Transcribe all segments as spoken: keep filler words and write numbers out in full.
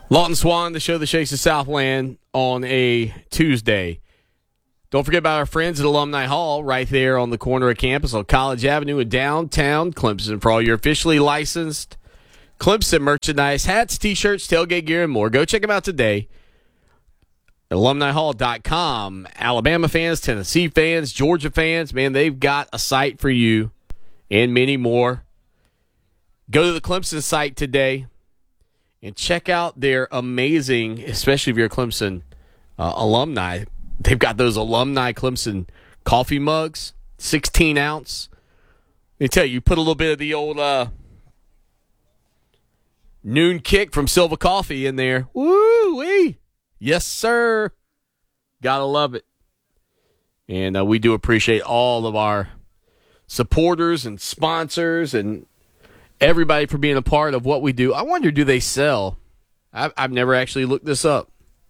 Lawton Swan, the show that shakes the Southland on a Tuesday. Don't forget about our friends at Alumni Hall right there on the corner of campus on College Avenue in downtown Clemson for all your officially licensed Clemson merchandise, hats, t-shirts, tailgate gear, and more. Go check them out today at alumni hall dot com. Alabama fans, Tennessee fans, Georgia fans, man, they've got a site for you and many more. Go to the Clemson site today and check out their amazing, especially if you're a Clemson uh, alumni, they've got those alumni Clemson coffee mugs, sixteen ounce. Let me tell you, you put a little bit of the old uh, noon kick from Silva Coffee in there. Woo-wee. Yes, sir. Gotta love it. And uh, we do appreciate all of our supporters and sponsors and everybody for being a part of what we do. I wonder, do they sell? I've, I've never actually looked this up.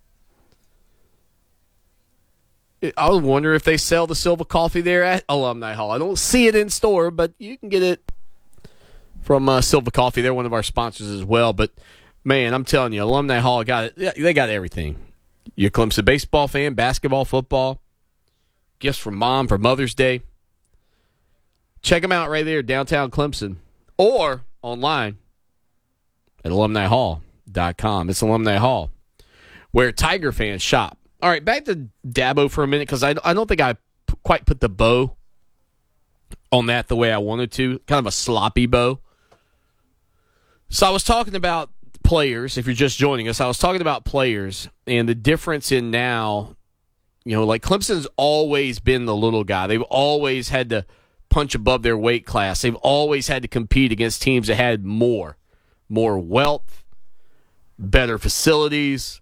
I wonder if they sell the Silva Coffee there at Alumni Hall. I don't see it in store, but you can get it from uh, Silva Coffee. They're one of our sponsors as well. But, man, I'm telling you, Alumni Hall got it. They got everything. You're a Clemson baseball fan, basketball, football, gifts from mom for Mother's Day. Check them out right there, downtown Clemson. Or online at alumni hall dot com. It's Alumni Hall, where Tiger fans shop. All right, back to Dabo for a minute, because I, I don't think I p- quite put the bow on that the way I wanted to. Kind of a sloppy bow. So I was talking about players, if you're just joining us. I was talking about players and the difference in now, you know, like Clemson's always been the little guy. They've always had to punch above their weight class. They've always had to compete against teams that had more, more wealth, better facilities.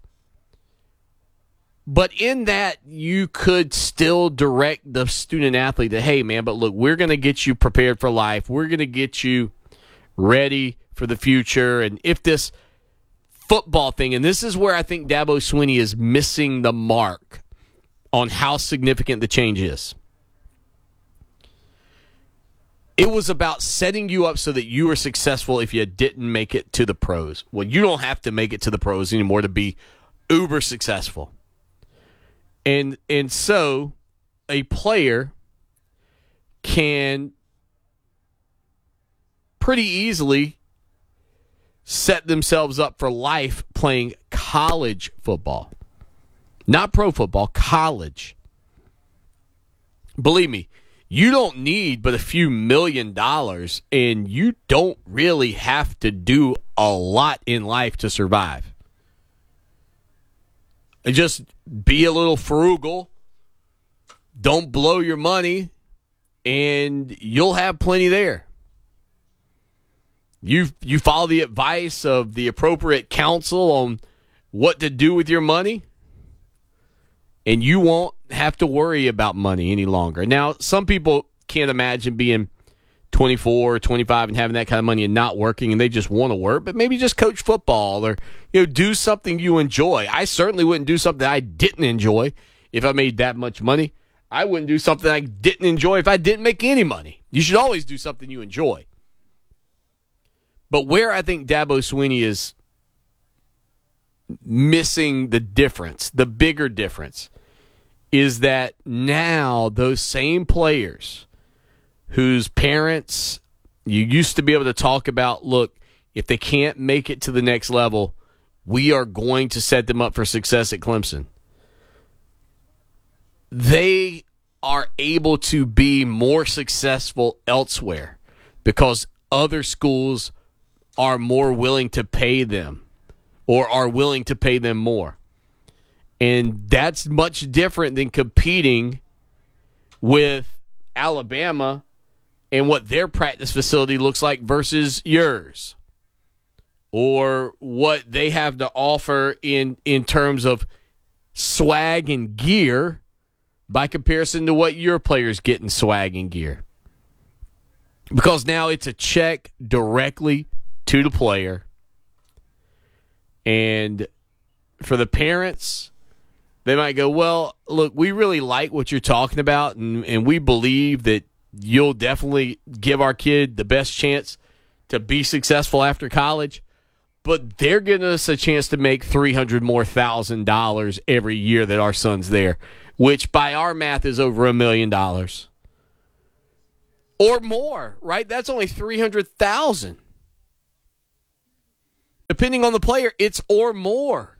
But in that, you could still direct the student athlete to, hey, man, but look, we're going to get you prepared for life. We're going to get you ready for the future. And if this football thing, and this is where I think Dabo Swinney is missing the mark on how significant the change is. It was about setting you up so that you were successful if you didn't make it to the pros. Well, you don't have to make it to the pros anymore to be uber successful. And and so a player can pretty easily set themselves up for life playing college football. Not pro football, college. Believe me, you don't need but a few million dollars, and you don't really have to do a lot in life to survive. And just be a little frugal. Don't blow your money, and you'll have plenty there. You you follow the advice of the appropriate counsel on what to do with your money, and you won't have to worry about money any longer. Now, some people can't imagine being twenty-four or twenty-five and having that kind of money and not working, and they just want to work, but maybe just coach football or, you know, do something you enjoy. I certainly wouldn't do something I didn't enjoy if I made that much money. I wouldn't do something I didn't enjoy if I didn't make any money. You should always do something you enjoy. But where I think Dabo Swinney is missing the difference, the bigger difference, is that now those same players whose parents you used to be able to talk about, look, if they can't make it to the next level, we are going to set them up for success at Clemson. They are able to be more successful elsewhere because other schools are more willing to pay them or are willing to pay them more. And that's much different than competing with Alabama and what their practice facility looks like versus yours, or what they have to offer in, in terms of swag and gear by comparison to what your players get in swag and gear. Because now it's a check directly to the player. And for the parents, they might go, well, look, we really like what you're talking about, and, and we believe that you'll definitely give our kid the best chance to be successful after college. but they're giving us a chance to make three hundred more thousand dollars every year that our son's there, which by our math is over a million dollars or more, right? That's only three hundred thousand. Depending on the player, it's or more.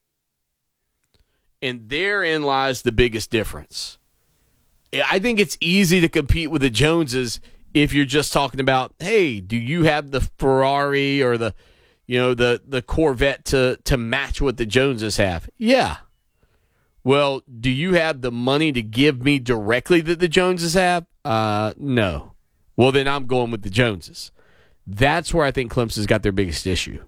And therein lies the biggest difference. I think it's easy to compete with the Joneses if you're just talking about, hey, do you have the Ferrari or the, you know, the the Corvette to to match what the Joneses have? Yeah. Well, do you have the money to give me directly that the Joneses have? Uh, no. Well, then I'm going with the Joneses. That's where I think Clemson's got their biggest issue.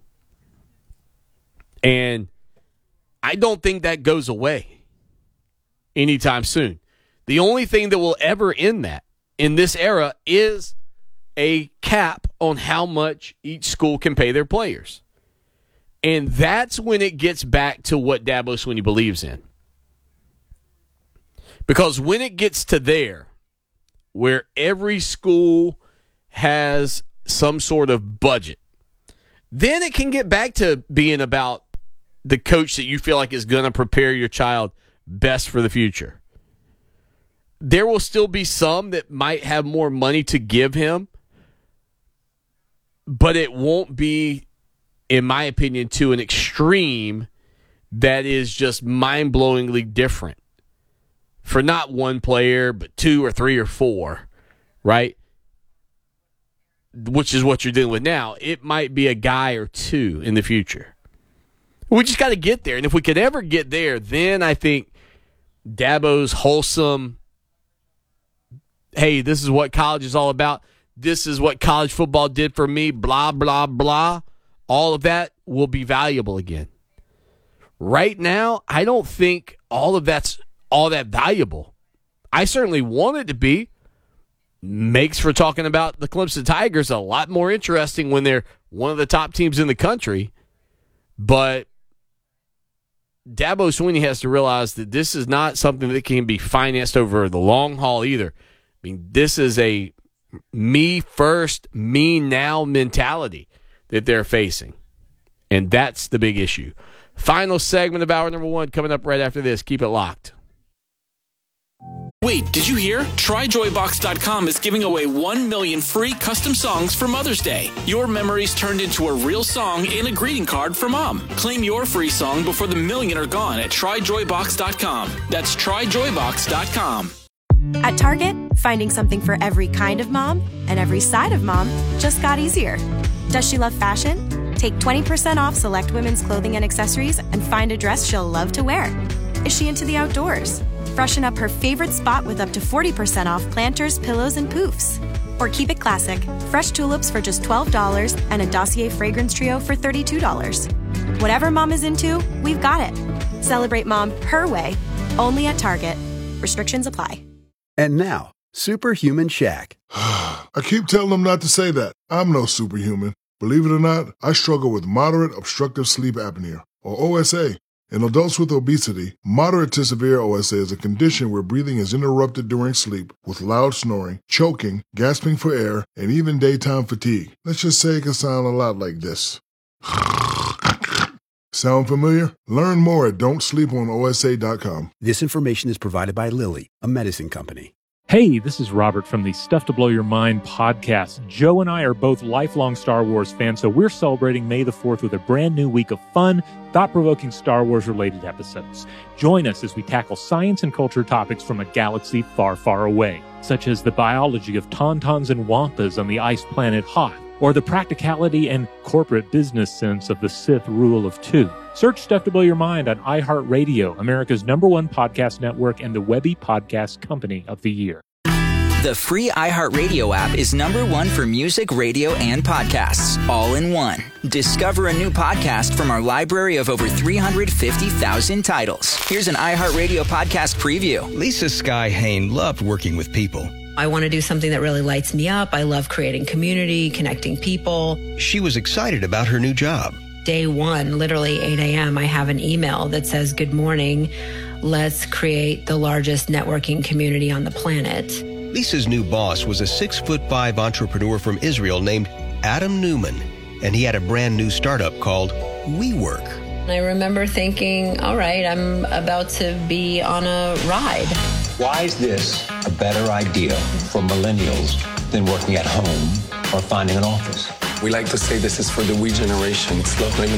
And I don't think that goes away anytime soon. The only thing that will ever end that in this era is a cap on how much each school can pay their players. And that's when it gets back to what Dabo Swinney believes in. Because when it gets to there, where every school has some sort of budget, then it can get back to being about the coach that you feel like is going to prepare your child best for the future. There will still be some that might have more money to give him, but it won't be, in my opinion, to an extreme that is just mind-blowingly different for not one player, but two or three or four, right? Which is what you're dealing with now. It might be a guy or two in the future. We just got to get there. And if we could ever get there, then I think Dabo's wholesome, hey, this is what college is all about. This is what college football did for me, blah, blah, blah. All of that will be valuable again. Right now, I don't think all of that's all that valuable. I certainly want it to be. Makes for talking about the Clemson Tigers a lot more interesting when they're one of the top teams in the country. But Dabo Swinney has to realize that this is not something that can be financed over the long haul either. I mean, this is a me first, me now mentality that they're facing. And that's the big issue. Final segment of hour number one coming up right after this. Keep it locked. Wait, did you hear? Try Joy Box dot com is giving away one million free custom songs for Mother's Day. Your memories turned into a real song and a greeting card for Mom. Claim your free song before the million are gone at Try Joy Box dot com. That's Try Joy Box dot com. At Target, finding something for every kind of mom and every side of mom just got easier. Does she love fashion? Take twenty percent off select women's clothing and accessories and find a dress she'll love to wear. Is she into the outdoors? Freshen up her favorite spot with up to forty percent off planters, pillows, and poofs. Or keep it classic. Fresh tulips for just twelve dollars and a Dossier fragrance trio for thirty-two dollars. Whatever mom is into, we've got it. Celebrate mom her way, only at Target. Restrictions apply. And now, Superhuman Shaq. I keep telling them not to say that. I'm no superhuman. Believe it or not, I struggle with moderate obstructive sleep apnea, or O S A. In adults with obesity, moderate to severe O S A is a condition where breathing is interrupted during sleep with loud snoring, choking, gasping for air, and even daytime fatigue. Let's just say it can sound a lot like this. Sound familiar? Learn more at don't sleep on O S A dot com. This information is provided by Lilly, a medicine company. Hey, this is Robert from the Stuff to Blow Your Mind podcast. Joe and I are both lifelong Star Wars fans, so we're celebrating May the fourth with a brand new week of fun, thought-provoking Star Wars-related episodes. Join us as we tackle science and culture topics from a galaxy far, far away, such as the biology of tauntauns and wampas on the ice planet Hoth, or the practicality and corporate business sense of the Sith rule of two. Search Stuff to Blow Your Mind on iHeartRadio, America's number one podcast network and the Webby Podcast Company of the Year. The free iHeartRadio app is number one for music, radio, and podcasts, all in one. Discover a new podcast from our library of over three hundred fifty thousand titles. Here's an iHeartRadio podcast preview. Lisa Sky Hain loved working with people. I want to do something that really lights me up. I love creating community, connecting people. She was excited about her new job. Day one, literally eight a.m., I have an email that says, "Good morning. Let's create the largest networking community on the planet." Lisa's new boss was a six foot five entrepreneur from Israel named Adam Newman. and he had a brand new startup called WeWork. I remember thinking, all right, I'm about to be on a ride. Why is this a better idea for millennials than working at home or finding an office? We like to say this is for the we generation. It's love living